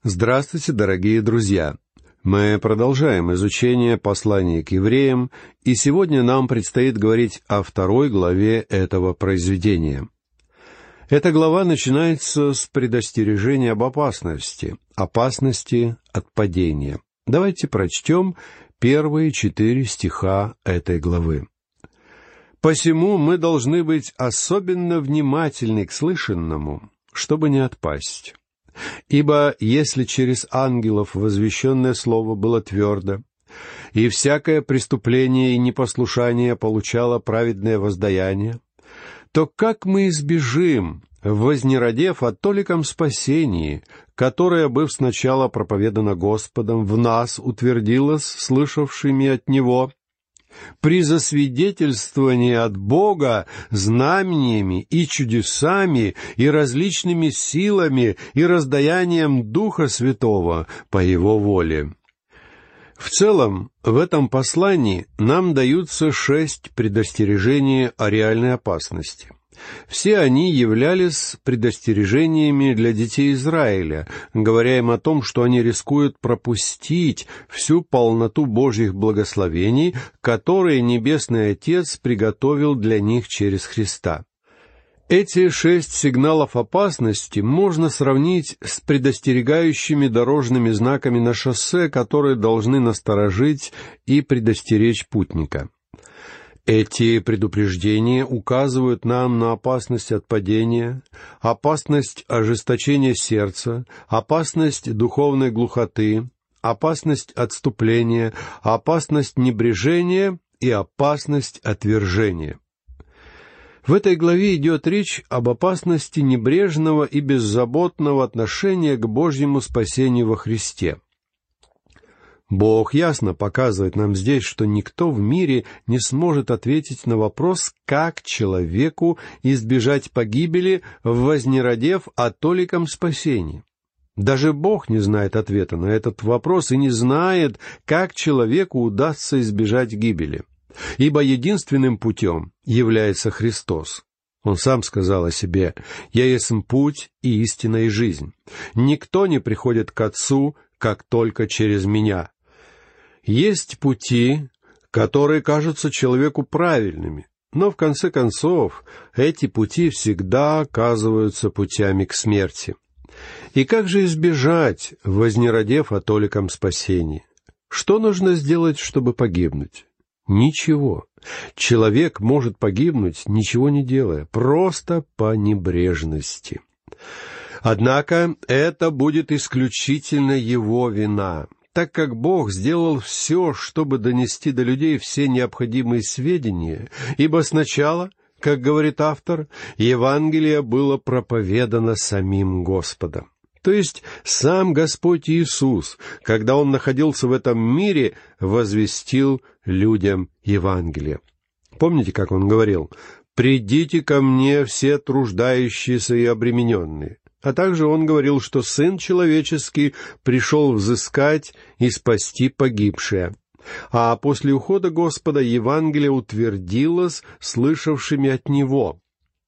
Здравствуйте, дорогие друзья! Мы продолжаем изучение послания к евреям, и сегодня нам предстоит говорить о 2 главе этого произведения. Эта глава начинается с предостережения об опасности от падения. Давайте прочтем первые 4 стиха этой главы. «Посему мы должны быть особенно внимательны к слышанному, чтобы не отпасть. Ибо если через ангелов возвещенное слово было твердо, и всякое преступление и непослушание получало праведное воздаяние, то как мы избежим, вознеродев о толиком спасении, которое, быв сначала проповедано Господом, в нас утвердилось слышавшими от Него, при засвидетельствовании от Бога знамениями и чудесами и различными силами и раздаянием Духа Святого по Его воле». В целом, в этом послании нам даются 6 предостережений о реальной опасности. Все они являлись предостережениями для детей Израиля, говоря им о том, что они рискуют пропустить всю полноту Божьих благословений, которые Небесный Отец приготовил для них через Христа. Эти 6 сигналов опасности можно сравнить с предостерегающими дорожными знаками на шоссе, которые должны насторожить и предостеречь путника. Эти предупреждения указывают нам на опасность от падения, опасность ожесточения сердца, опасность духовной глухоты, опасность отступления, опасность небрежения и опасность отвержения. В этой главе идет речь об опасности небрежного и беззаботного отношения к Божьему спасению во Христе. Бог ясно показывает нам здесь, что никто в мире не сможет ответить на вопрос, как человеку избежать погибели, вознеродев о толиком спасении. Даже Бог не знает ответа на этот вопрос и не знает, как человеку удастся избежать гибели. Ибо единственным путем является Христос. Он сам сказал о себе: «Я есть путь и истина и жизнь. Никто не приходит к Отцу, как только через Меня». Есть пути, которые кажутся человеку правильными, но в конце концов эти пути всегда оказываются путями к смерти. И как же избежать, вознеродев о толиком спасении? Что нужно сделать, чтобы погибнуть? Ничего. Человек может погибнуть, ничего не делая, просто по небрежности. Однако это будет исключительно его вина, так как Бог сделал все, чтобы донести до людей все необходимые сведения, ибо сначала, как говорит автор, Евангелие было проповедано самим Господом. То есть сам Господь Иисус, когда Он находился в этом мире, возвестил людям Евангелие. Помните, как Он говорил: «Придите ко мне все труждающиеся и обремененные». А также Он говорил, что Сын Человеческий пришел взыскать и спасти погибшее. А после ухода Господа Евангелие утвердилось слышавшими от Него.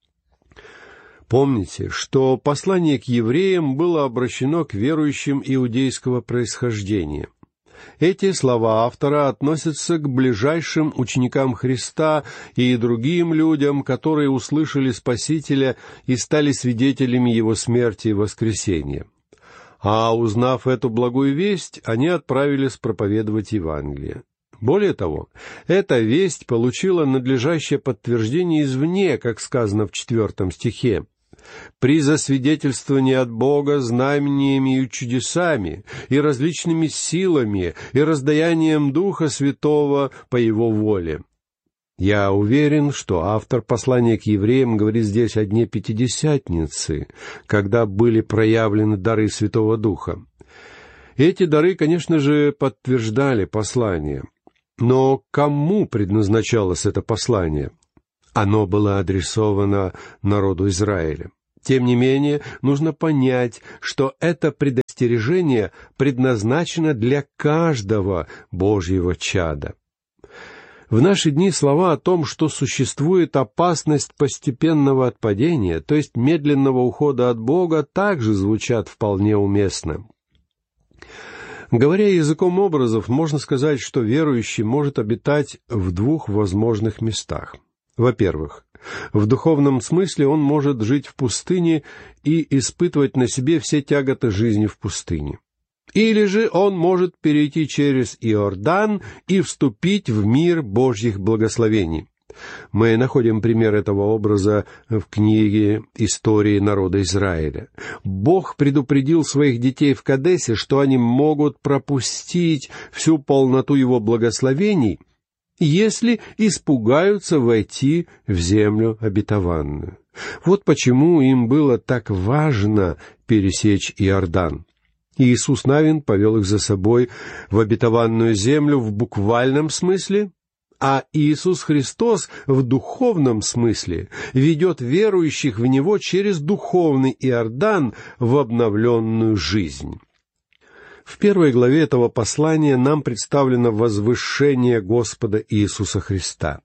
Помните, что послание к евреям было обращено к верующим иудейского происхождения. Эти слова автора относятся к ближайшим ученикам Христа и другим людям, которые услышали Спасителя и стали свидетелями Его смерти и воскресения. А узнав эту благую весть, они отправились проповедовать Евангелие. Более того, эта весть получила надлежащее подтверждение извне, как сказано в 4 стихе. «При засвидетельствовании от Бога знамениями и чудесами, и различными силами, и раздаянием Духа Святого по Его воле». Я уверен, что автор послания к евреям говорит здесь о дне Пятидесятницы, когда были проявлены дары Святого Духа. Эти дары, конечно же, подтверждали послание. Но кому предназначалось это послание? Оно было адресовано народу Израиля. Тем не менее, нужно понять, что это предостережение предназначено для каждого Божьего чада. В наши дни слова о том, что существует опасность постепенного отпадения, то есть медленного ухода от Бога, также звучат вполне уместно. Говоря языком образов, можно сказать, что верующий может обитать в двух возможных местах. Во-первых, в духовном смысле он может жить в пустыне и испытывать на себе все тяготы жизни в пустыне. Или же он может перейти через Иордан и вступить в мир Божьих благословений. Мы находим пример этого образа в книге «Истории народа Израиля». Бог предупредил своих детей в Кадесе, что они могут пропустить всю полноту Его благословений, если испугаются войти в землю обетованную. Вот почему им было так важно пересечь Иордан. Иисус Навин повел их за собой в обетованную землю в буквальном смысле, а Иисус Христос в духовном смысле ведет верующих в Него через духовный Иордан в обновленную жизнь. В 1 главе этого послания нам представлено возвышение Господа Иисуса Христа.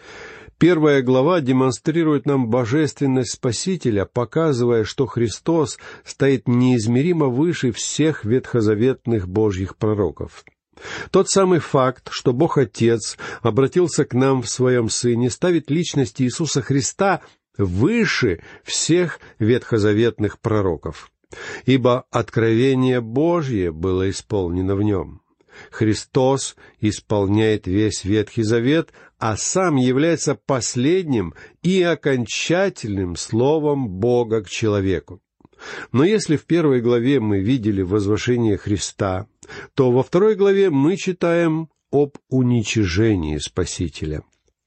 1 глава демонстрирует нам божественность Спасителя, показывая, что Христос стоит неизмеримо выше всех ветхозаветных Божьих пророков. Тот самый факт, что Бог Отец обратился к нам в Своем Сыне, ставит личность Иисуса Христа выше всех ветхозаветных пророков. Ибо откровение Божье было исполнено в Нем. Христос исполняет весь Ветхий Завет, а Сам является последним и окончательным словом Бога к человеку. Но если в 1 главе мы видели возвышение Христа, то во 2 главе мы читаем об уничижении Спасителя.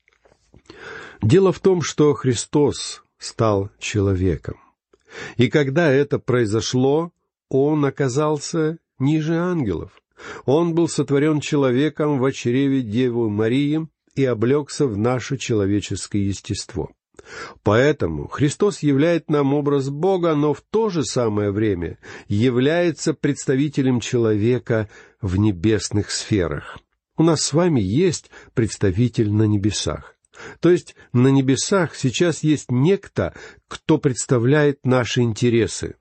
Дело в том, что Христос стал человеком. И когда это произошло, Он оказался ниже ангелов. Он был сотворен человеком в чреве Девы Марии и облегся в наше человеческое естество. Поэтому Христос являет нам образ Бога, но в то же самое время является представителем человека в небесных сферах. У нас с вами есть представитель на небесах. То есть на небесах сейчас есть некто, кто представляет наши интересы.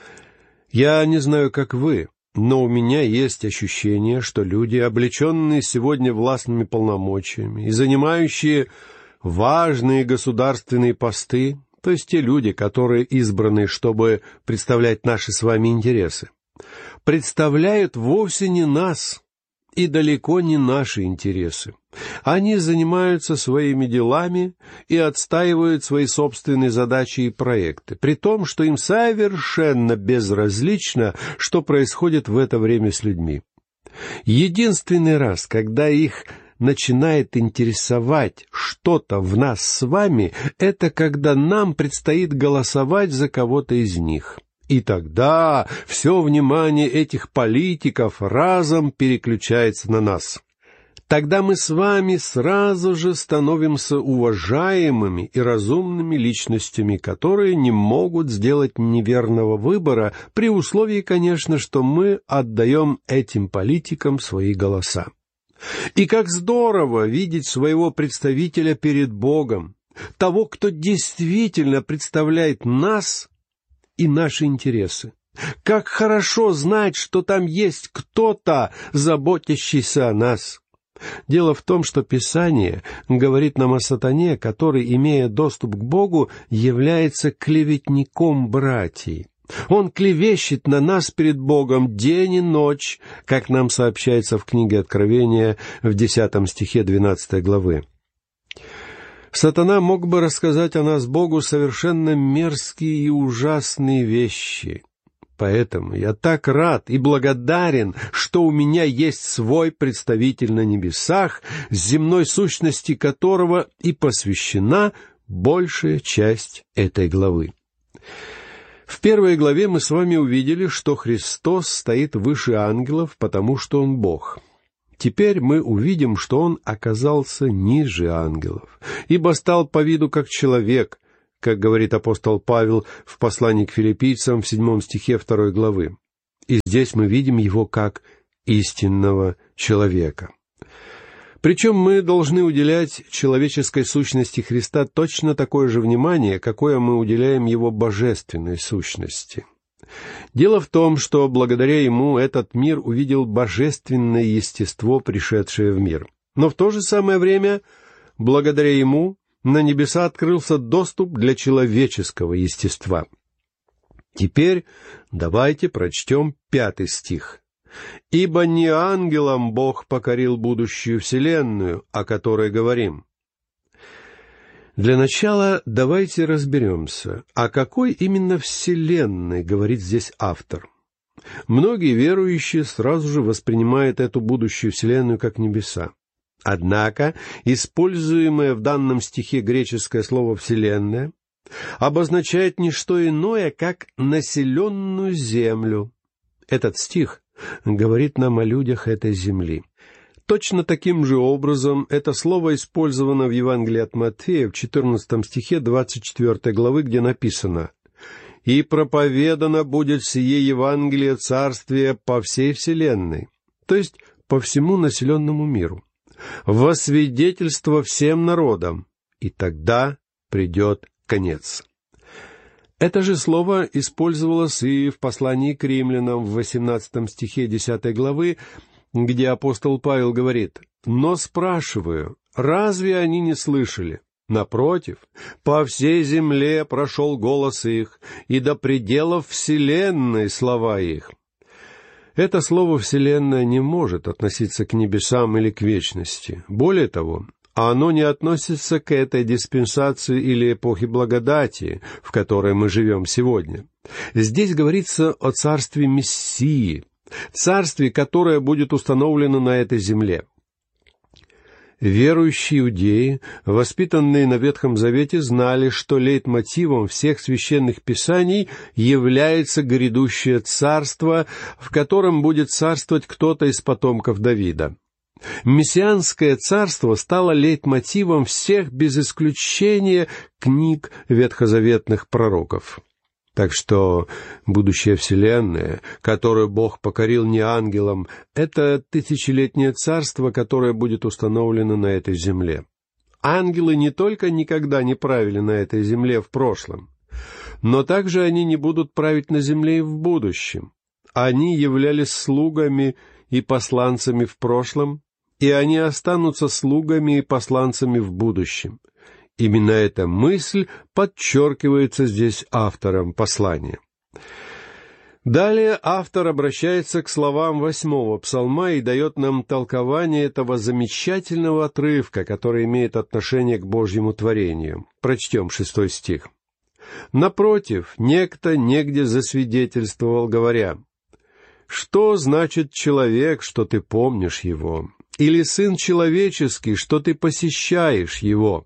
Я не знаю, как вы, но у меня есть ощущение, что люди, облеченные сегодня властными полномочиями и занимающие важные государственные посты, то есть те люди, которые избраны, чтобы представлять наши с вами интересы, представляют вовсе не нас и далеко не наши интересы. Они занимаются своими делами и отстаивают свои собственные задачи и проекты, при том, что им совершенно безразлично, что происходит в это время с людьми. Единственный раз, когда их начинает интересовать что-то в нас с вами, это когда нам предстоит голосовать за кого-то из них. И тогда все внимание этих политиков разом переключается на нас. Тогда мы с вами сразу же становимся уважаемыми и разумными личностями, которые не могут сделать неверного выбора, при условии, конечно, что мы отдаем этим политикам свои голоса. И как здорово видеть своего представителя перед Богом, того, кто действительно представляет нас и наши интересы. Как хорошо знать, что там есть кто-то, заботящийся о нас. Дело в том, что Писание говорит нам о сатане, который, имея доступ к Богу, является клеветником братьев. Он клевещет на нас перед Богом день и ночь, как нам сообщается в книге Откровения в 10 стихе 12 главы. Сатана мог бы рассказать о нас Богу совершенно мерзкие и ужасные вещи. Поэтому я так рад и благодарен, что у меня есть свой представитель на небесах, земной сущности которого и посвящена большая часть этой главы. В 1 главе мы с вами увидели, что Христос стоит выше ангелов, потому что Он Бог. Теперь мы увидим, что Он оказался ниже ангелов, ибо стал по виду как человек, как говорит апостол Павел в послании к филиппийцам в 7 стихе 2 главы. И здесь мы видим Его как истинного человека. Причем мы должны уделять человеческой сущности Христа точно такое же внимание, какое мы уделяем Его божественной сущности. Дело в том, что благодаря ему этот мир увидел божественное естество, пришедшее в мир. Но в то же самое время, благодаря ему, на небеса открылся доступ для человеческого естества. Теперь давайте прочтем 5 стих. «Ибо не ангелам Бог покорил будущую вселенную, о которой говорим». Для начала давайте разберемся, о какой именно вселенной говорит здесь автор. Многие верующие сразу же воспринимают эту будущую вселенную как небеса. Однако, используемое в данном стихе греческое слово «вселенная» обозначает не что иное, как населенную землю. Этот стих говорит нам о людях этой земли. Точно таким же образом это слово использовано в Евангелии от Матфея в 14 стихе 24 главы, где написано: «И проповедано будет сие Евангелие Царствия по всей вселенной», то есть по всему населенному миру, «во свидетельство всем народам, и тогда придет конец». Это же слово использовалось и в послании к римлянам в 18 стихе 10 главы, где апостол Павел говорит: «Но спрашиваю, разве они не слышали? Напротив, по всей земле прошел голос их, и до пределов вселенной слова их». Это слово «вселенная» не может относиться к небесам или к вечности. Более того, оно не относится к этой диспенсации или эпохе благодати, в которой мы живем сегодня. Здесь говорится о царстве Мессии, царстве, которое будет установлено на этой земле. Верующие иудеи, воспитанные на Ветхом Завете, знали, что лейтмотивом всех священных писаний является грядущее царство, в котором будет царствовать кто-то из потомков Давида. Мессианское царство стало лейтмотивом всех без исключения книг ветхозаветных пророков. Так что будущая вселенная, которую Бог покорил не ангелам, это тысячелетнее царство, которое будет установлено на этой земле. Ангелы не только никогда не правили на этой земле в прошлом, но также они не будут править на земле и в будущем. Они являлись слугами и посланцами в прошлом, и они останутся слугами и посланцами в будущем. Именно эта мысль подчеркивается здесь автором послания. Далее автор обращается к словам 8-го псалма и дает нам толкование этого замечательного отрывка, который имеет отношение к Божьему творению. Прочтем 6 стих. «Напротив, некто негде засвидетельствовал, говоря: что значит человек, что ты помнишь его? Или сын человеческий, что ты посещаешь его?»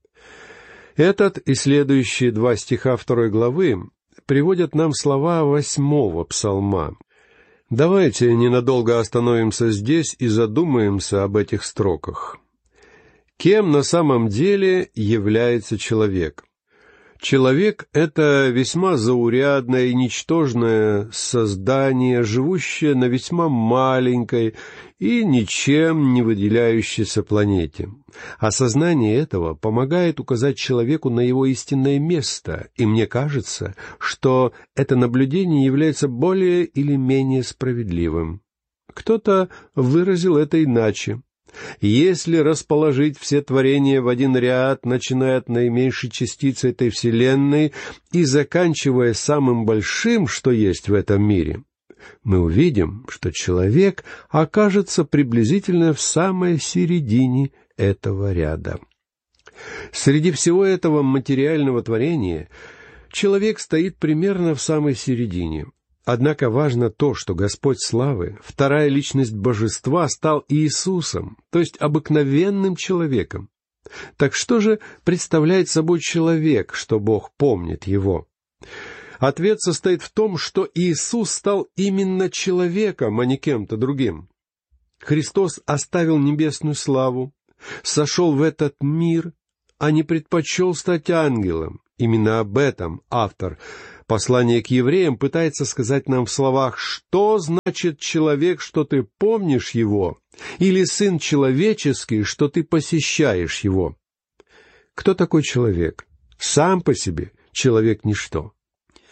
Этот и следующие 2 стиха 2 главы приводят нам слова 8-го псалма. Давайте ненадолго остановимся здесь и задумаемся об этих строках. Кем на самом деле является человек? Человек — это весьма заурядное и ничтожное создание, живущее на весьма маленькой и ничем не выделяющейся планете. Осознание этого помогает указать человеку на его истинное место, и мне кажется, что это наблюдение является более или менее справедливым. Кто-то выразил это иначе. Если расположить все творения в один ряд, начиная от наименьшей частицы этой вселенной и заканчивая самым большим, что есть в этом мире, мы увидим, что человек окажется приблизительно в самой середине этого ряда. Среди всего этого материального творения человек стоит примерно в самой середине. Однако важно то, что Господь славы, вторая личность божества, стал Иисусом, то есть обыкновенным человеком. Так что же представляет собой человек, что Бог помнит его? Ответ состоит в том, что Иисус стал именно человеком, а не кем-то другим. Христос оставил небесную славу, сошел в этот мир, а не предпочел стать ангелом. Именно об этом автор послания к евреям пытается сказать нам в словах: «Что значит человек, что ты помнишь его, или сын человеческий, что ты посещаешь его?» Кто такой человек? Сам по себе человек — ничто.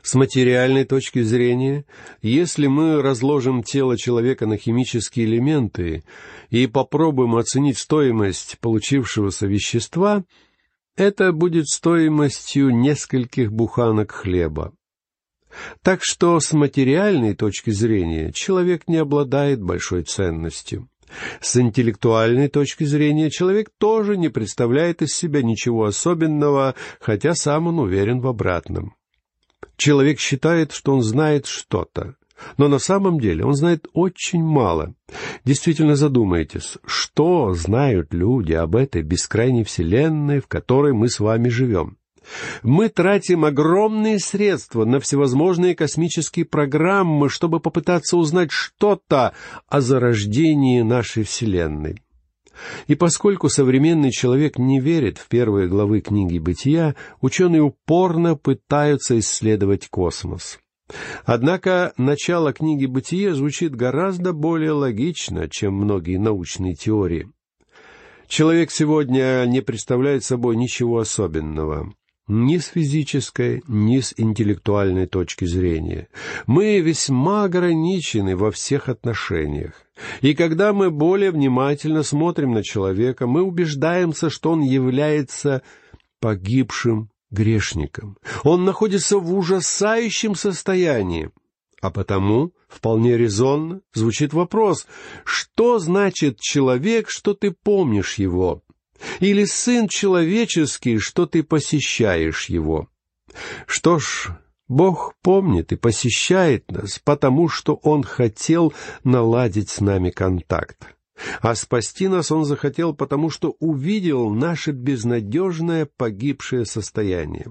С материальной точки зрения, если мы разложим тело человека на химические элементы и попробуем оценить стоимость получившегося вещества, это будет стоимостью нескольких буханок хлеба. Так что с материальной точки зрения человек не обладает большой ценностью. С интеллектуальной точки зрения человек тоже не представляет из себя ничего особенного, хотя сам он уверен в обратном. Человек считает, что он знает что-то, но на самом деле он знает очень мало. Действительно задумайтесь, что знают люди об этой бескрайней вселенной, в которой мы с вами живем? Мы тратим огромные средства на всевозможные космические программы, чтобы попытаться узнать что-то о зарождении нашей Вселенной. И поскольку современный человек не верит в первые главы книги «Бытия», ученые упорно пытаются исследовать космос. Однако начало книги «Бытие» звучит гораздо более логично, чем многие научные теории. Человек сегодня не представляет собой ничего особенного, ни с физической, ни с интеллектуальной точки зрения. Мы весьма ограничены во всех отношениях. И когда мы более внимательно смотрим на человека, мы убеждаемся, что он является погибшим грешником. Он находится в ужасающем состоянии. А потому вполне резонно звучит вопрос: что значит человек, что ты помнишь его? Или сын человеческий, что ты посещаешь его? Что ж, Бог помнит и посещает нас, потому что Он хотел наладить с нами контакт. А спасти нас Он захотел, потому что увидел наше безнадежное погибшее состояние.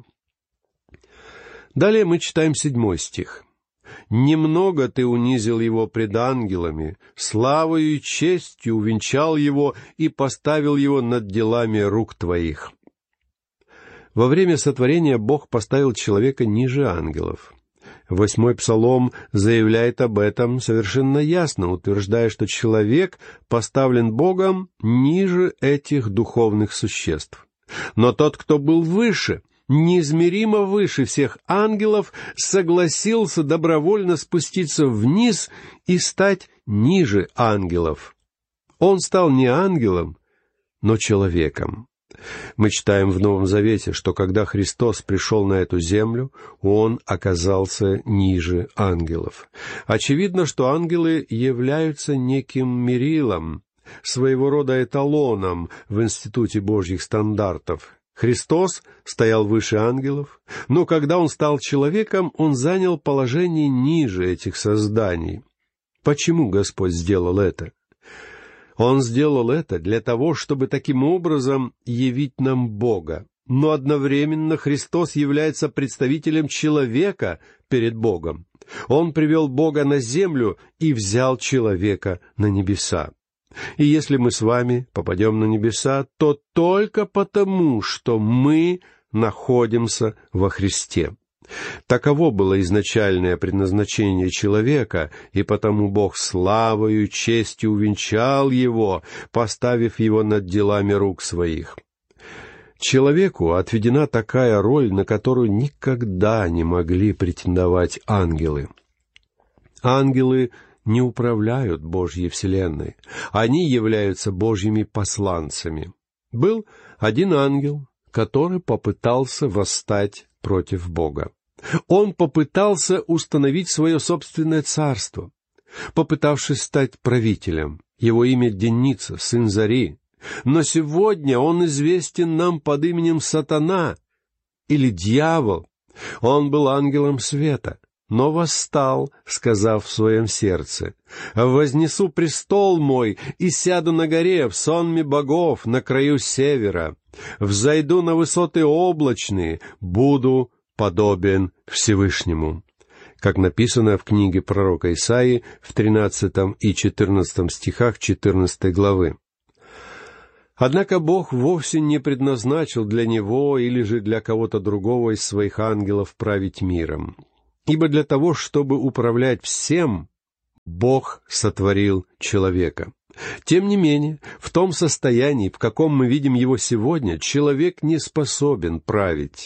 Далее мы читаем 7 стих. «Немного ты унизил его пред ангелами, славою и честью увенчал его и поставил его над делами рук твоих». Во время сотворения Бог поставил человека ниже ангелов. 8-й Псалом заявляет об этом совершенно ясно, утверждая, что человек поставлен Богом ниже этих духовных существ. Но тот, кто был выше, неизмеримо выше всех ангелов, согласился добровольно спуститься вниз и стать ниже ангелов. Он стал не ангелом, но человеком. Мы читаем в Новом Завете, что когда Христос пришел на эту землю, Он оказался ниже ангелов. Очевидно, что ангелы являются неким мерилом, своего рода эталоном в институте Божьих стандартов. Христос стоял выше ангелов, но когда Он стал человеком, Он занял положение ниже этих созданий. Почему Господь сделал это? Он сделал это для того, чтобы таким образом явить нам Бога. Но одновременно Христос является представителем человека перед Богом. Он привел Бога на землю и взял человека на небеса. И если мы с вами попадем на небеса, то только потому, что мы находимся во Христе. Таково было изначальное предназначение человека, и потому Бог славою и честью увенчал его, поставив его над делами рук своих. Человеку отведена такая роль, на которую никогда не могли претендовать ангелы. Ангелы не управляют Божьей вселенной. Они являются Божьими посланцами. Был один ангел, который попытался восстать против Бога. Он попытался установить свое собственное царство, попытавшись стать правителем. Его имя Деница, сын Зари. Но сегодня он известен нам под именем Сатана или Дьявол. Он был ангелом света, но восстал, сказав в своем сердце: «Вознесу престол мой и сяду на горе в сонме богов на краю севера. Взойду на высоты облачные, буду подобен Всевышнему». Как написано в книге пророка Исаии в 13 и 14 стихах 14 главы. Однако Бог вовсе не предназначил для него или же для кого-то другого из своих ангелов править миром. Ибо для того, чтобы управлять всем, Бог сотворил человека. Тем не менее, в том состоянии, в каком мы видим его сегодня, человек не способен править.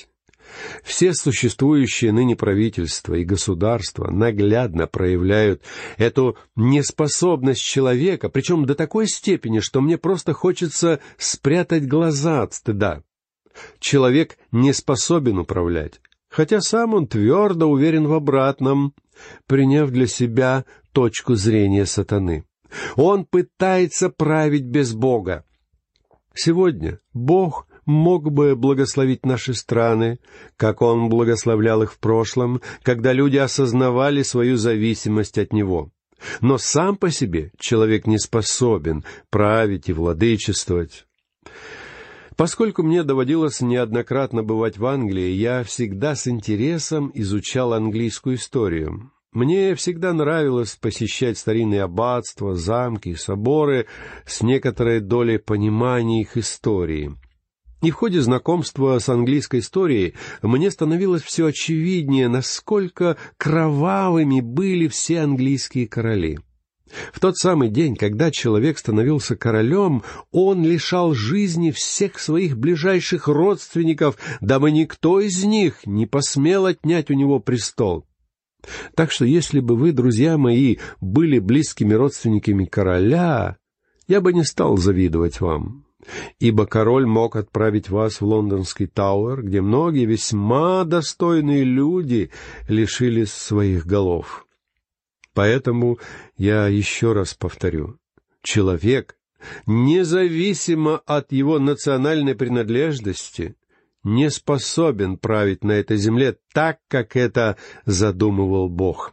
Все существующие ныне правительства и государства наглядно проявляют эту неспособность человека, причем до такой степени, что мне просто хочется спрятать глаза от стыда. Человек не способен управлять, хотя сам он твердо уверен в обратном, приняв для себя точку зрения сатаны. Он пытается править без Бога. Сегодня Бог мог бы благословить наши страны, как Он благословлял их в прошлом, когда люди осознавали свою зависимость от Него. Но сам по себе человек не способен править и владычествовать. Поскольку мне доводилось неоднократно бывать в Англии, я всегда с интересом изучал английскую историю. Мне всегда нравилось посещать старинные аббатства, замки, соборы с некоторой долей понимания их истории. И в ходе знакомства с английской историей мне становилось все очевиднее, насколько кровавыми были все английские короли. В тот самый день, когда человек становился королем, он лишал жизни всех своих ближайших родственников, дабы никто из них не посмел отнять у него престол. Так что если бы вы, друзья мои, были близкими родственниками короля, я бы не стал завидовать вам, ибо король мог отправить вас в лондонский Тауэр, где многие весьма достойные люди лишились своих голов. Поэтому я еще раз повторю, человек, независимо от его национальной принадлежности, не способен править на этой земле так, как это задумывал Бог.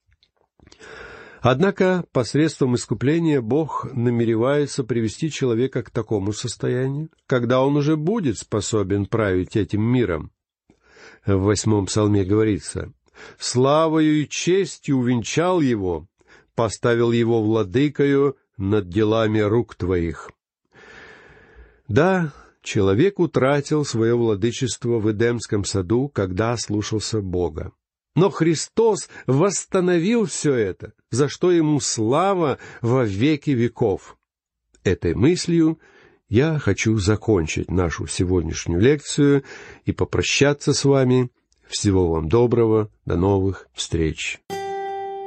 Однако посредством искупления Бог намеревается привести человека к такому состоянию, когда он уже будет способен править этим миром. В 8-м псалме говорится: «Славою и честью увенчал его, поставил его владыкою над делами рук твоих». Да, человек утратил свое владычество в Эдемском саду, когда ослушался Бога. Но Христос восстановил все это, за что Ему слава во веки веков. Этой мыслью я хочу закончить нашу сегодняшнюю лекцию и попрощаться с вами. Всего вам доброго, до новых встреч.